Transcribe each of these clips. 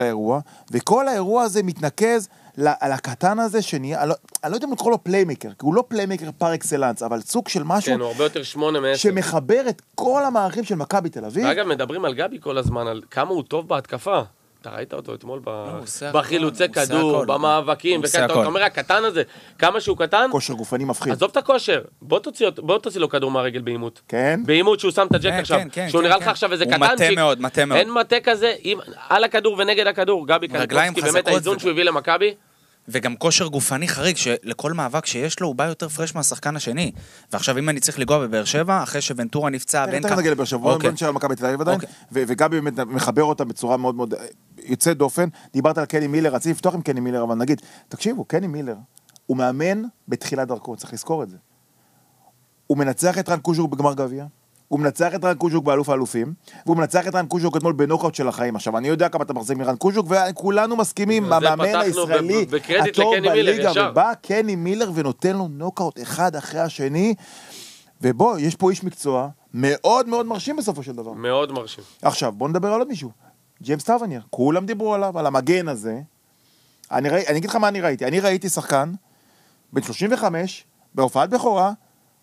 האירוע, וכל האירוע הזה מתנקז על הקטן הזה שנהיה, אני לא יודע אם לקרוא לו פליימקר, כי הוא לא פליימקר פר אקסלנס, אבל סוג של משהו, כן, הוא הרבה יותר 8 מ-10. שמחבר את כל המערכים של מכבי תל אביב. ואגב, מדברים על גבי כל הזמן, על כמה הוא טוב בהתקפה. אתה ראית אותו אתמול בחילוצי כדור, במאבקים, אתה אומר, הקטן הזה, כמה שהוא קטן, כושר גופני מפחיד. עזוב את הכושר, בוא תוציא לו כדור מהרגל באימות. כן. באימות שהוא שם את הג'ק עכשיו, שהוא נראה לך עכשיו איזה קטנצ'יק. הוא מטה מאוד, מטה מאוד. אין מטה כזה, על הכדור ונגד הכדור, גבי קניקובסקי, באמת האיזון שהוא הביא למכבי. וגם כושר גופני חריג, שלכל מאבק שיש לו, הוא בא יותר פרש מהשחקן השני. ועכשיו, אם אני צריך לגוע בבאר שבע, אחרי שוונטורה נפצע, תכף נגיע לבאר שבע, בוא נשאר על מכבי תל אביב עדיין, וגבי באמת מחבר אותה בצורה מאוד מאוד יוצאת דופן. דיברת על קני מילר, רציתי לפתוח עם קני מילר, אבל נגיד, תקשיבו, קני מילר, הוא מאמן בתחילת דרכו, צריך לזכור את זה. הוא מנצח את רן קוז'וק בגמר גביע, הוא מנצח את רן קוז'וק באלוף האלופים, והוא מנצח את רן קוז'וק אתמול בנוקאוט של החיים. עכשיו, אני יודע כמה אתה מחזיק מרן קוז'וק, וכולנו מסכימים, המאמן הישראלי הטוב בליגה, ובא קני מילר ונותן לו נוקאוט אחד אחרי השני, ובוא, יש פה איש מקצוע מאוד מאוד מרשים בסופו של דבר. מאוד מרשים. עכשיו, בוא נדבר על עוד מישהו. ג'יימס טאבנייר, כולם דיברו עליו, על המגן הזה. אני אגיד לך מה אני ראיתי. אני ראיתי שחקן, בן 35, בהופעת בכורה,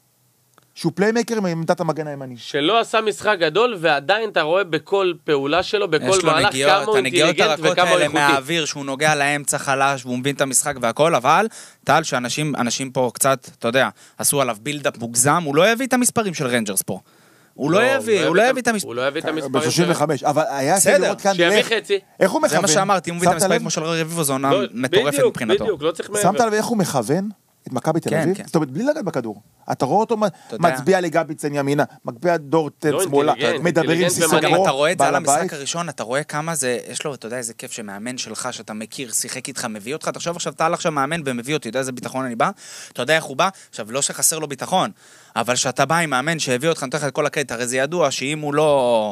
שהוא פליימקר מעמדת המגן הימני. שלא עשה משחק גדול, ועדיין אתה רואה בכל פעולה שלו, בכל מהלך, כמה הוא אינטליגנט וכמה הוא איכותי. מהאוויר, שהוא נוגע לאמצע חלש, והוא מבין את המשחק והכל, אבל טל, שאנשים פה קצת, אתה יודע, עשו עליו בילדאפ מוגזם, הוא לא יביא את המספרים של רנג'רס פה. הוא לא יביא את המספרים. הוא לא יביא את המספרים. ב-35, אבל היה לראות כאן שיביא חצי. איך הוא מכוון? זה מה שאמרתי, אם הוא מביא את המספרים כמו של רביבו, זו עונה מטורפת מבחינתו. בדיוק, לא צריך מעבר. שמת עליו איך הוא מכוון את מכבי תל אביב? זאת אומרת, בלי לגעת בכדור. אתה רואה אותו מצביע לגביצן ימינה, מגביע דורטן שמאלה, מדבר עם סיסוקו. אתה רואה את זה על המשחק הראשון, אתה רואה כמה זה, יש לו, אתה יודע, איזה כיף שמאמן שלך, שאתה מכיר, שיחק איתך, מביא אותך, תחשוב עכשיו, אתה עכשיו מאמן ומביא אותי, אתה יודע איזה ביטחון אני בא? אתה יודע איך הוא בא? עכשיו, לא שחסר לו ביטחון, אבל שאתה בא עם מאמן שהביא אותך, נותן לך את כל הקרדיט, הרי זה ידוע שאם הוא לא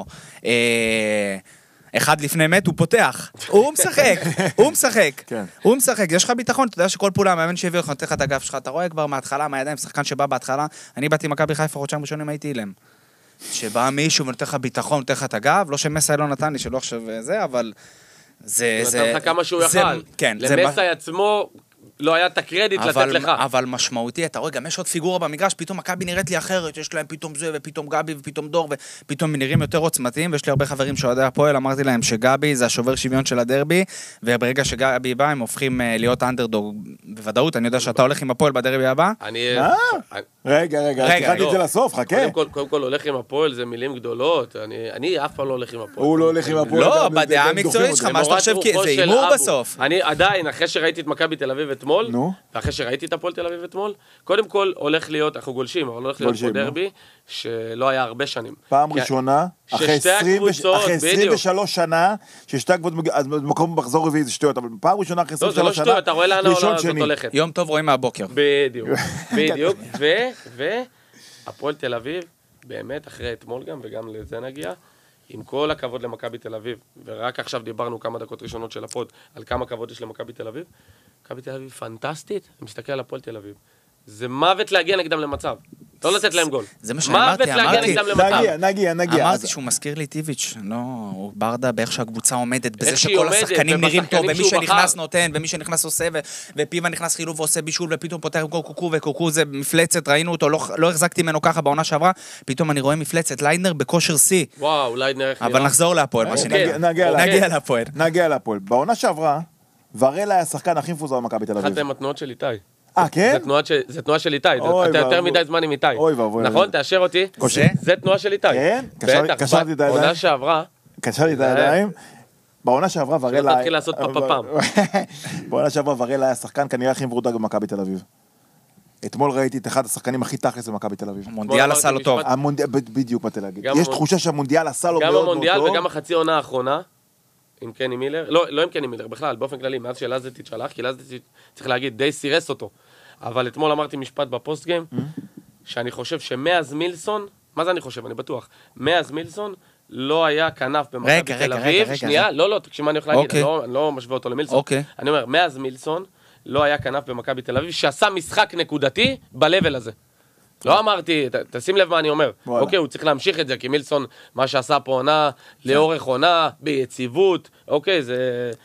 אחד לפני מת, הוא פותח. הוא משחק. יש לך ביטחון, אתה יודע שכל פעולה המאמן שהביא אותך, נותן לך את הגב שלך, אתה רואה כבר מההתחלה, מהידיים, שחקן שבא בהתחלה, אני באתי מכבי חיפה חודשיים ראשונים, הייתי אילם. שבא מישהו ונותן לך ביטחון, נותן לך את הגב, לא שמסי לא נתן לי, שלא עכשיו זה, אבל זה... נתן לך כמה שהוא יכל. למסי עצמו... לא היה את הקרדיט לתת לך. אבל משמעותי, אתה רואה, גם יש עוד פיגורה במגרש, פתאום מכבי נראית לי אחרת, יש להם פתאום זה, ופתאום גבי, ופתאום דור, ופתאום נראים יותר עוצמתיים, ויש לי הרבה חברים שאוהדי הפועל, אמרתי להם שגבי זה השובר שוויון של הדרבי, וברגע שגבי בא, הם הופכים להיות אנדרדוג, בוודאות, אני יודע שאתה הולך עם הפועל בדרבי הבא. רגע, תחלתי את זה לסוף, חכה. קודם כל הולך עם הפועל, זה מילים גדולות, אני אף פעם לא הולך עם הפועל. הוא לא הולך עם הפועל. לא, בדעה המקצועית שלך, מה שאתה חושב, זה הימור בסוף. אני עדיין, אחרי שראיתי את מכבי תל אביב אתמול, ואחרי שראיתי את הפועל תל אביב אתמול, קודם כל הולך להיות, אנחנו גולשים, אבל הולך להיות פה דרבי, שלא היה הרבה שנים. פעם ראשונה, אחרי 23 שנה, ששתי הקבוצות, אז במקום מחזור רביעי זה שטויות, אבל פעם ראשונה אחרי 23 שנה, אתה רואה לאן העונה הזאת הולכת. יום טוב רואים מהבוקר. בדיוק, והפועל תל אביב, באמת אחרי אתמול גם, וגם לזה נגיע, עם כל הכבוד למכבי תל אביב, ורק עכשיו דיברנו כמה דקות ראשונות של הפוד, על כמה כבוד יש למכבי תל אביב, מכבי תל אביב פנטסטית, אני מסתכל על הפועל תל אביב. זה מוות להגיע נגדם למצב. לא לתת להם גול. זה מה שאמרתי, נגיע. אמרתי שהוא מזכיר לי טיביץ', לא, הוא ברדה באיך שהקבוצה עומדת, בזה שכל השחקנים נראים טוב, ומי שנכנס נותן, ומי שנכנס עושה, ופיבה נכנס חילוב ועושה בישול, ופתאום פותח עם קוקו, וקוקו זה מפלצת, ראינו אותו, לא החזקתי ממנו ככה בעונה שעברה, פתאום אני רואה מפלצת, ליידנר בכושר שיא. וואו, ליידנר. אבל נחזור להפועל, מה שנגיע נגיע להפועל. בעונה שעברה, ורלה היה השחקן הכי מפוזר במכבי תל אביב. אחת מהתנועות של איתי. כן? זה תנועה של איתי, אתה יותר מדי זמן עם איתי. נכון? תאשר אותי. זה תנועה של איתי. כן? קשרתי את הידיים. בעונה שעברה. קשרתי את הידיים. בעונה שעברה ורלה... שלא תתחיל לעשות פעם. בעונה שעברה ורלה היה שחקן כנראה הכי מבודד במכבי תל אביב. אתמול ראיתי את אחד השחקנים הכי תכלס במכבי תל אביב. המונדיאל עשה לו טוב. בדיוק מה להגיד. יש תחושה שהמונדיאל עשה לו מאוד מאוד טוב. גם המונדיאל וגם החצי עונה האחרונה. עם קני מילר, לא עם קני מילר, בכלל, באופן כללי, מאז שלזטיץ' הלך, כי לזטיץ', צריך להגיד, די סירס אותו. אבל אתמול אמרתי משפט בפוסט גיים, שאני חושב שמאז מילסון, מה זה אני חושב? אני בטוח. מאז מילסון לא היה כנף במכבי תל אביב. שנייה, לא, תקשיב מה אני הולך להגיד, אני לא משווה אותו למילסון. אני אומר, מאז מילסון לא היה כנף במכבי תל אביב, שעשה משחק נקודתי בלבל הזה. לא אמרתי, תשים לב מה אני אומר. אוקיי, הוא צריך להמשיך את זה, כי מילסון, מה שעשה פה עונה, לאורך עונה, ביציבות, אוקיי,